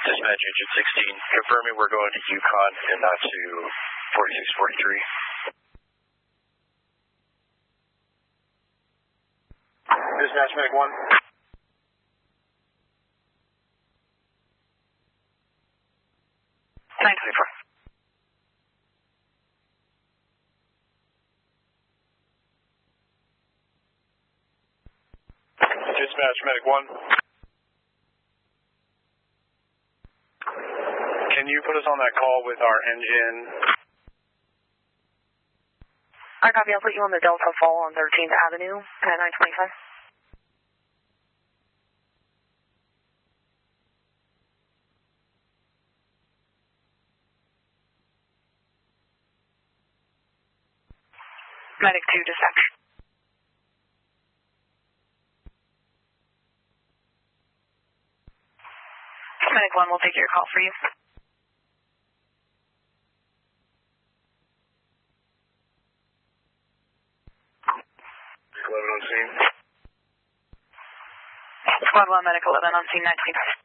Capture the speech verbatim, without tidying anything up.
Dispatch Engine sixteen, confirming we're going to Yukon and not to forty-six forty-three. Dispatch Medic one. nine twenty-four. Dispatch Medic one. Can you put us on that call with our engine? I copy. I'll put you on the Delta Fall on thirteenth Avenue at nine twenty-five. Medic two, dispatch. Medic one, we'll take your call for you. eleven on scene. Squad one, Medic eleven on scene nine twenty-five.